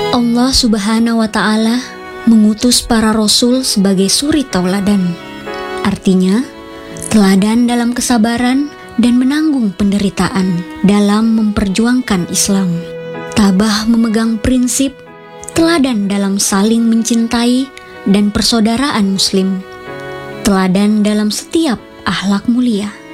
Allah Subhanahu wa Ta'ala mengutus para rasul sebagai suri tauladan. Artinya, teladan dalam kesabaran dan menanggung penderitaan dalam memperjuangkan Islam. Tabah memegang prinsip, teladan dalam saling mencintai dan persaudaraan Muslim. Teladan dalam setiap akhlak mulia.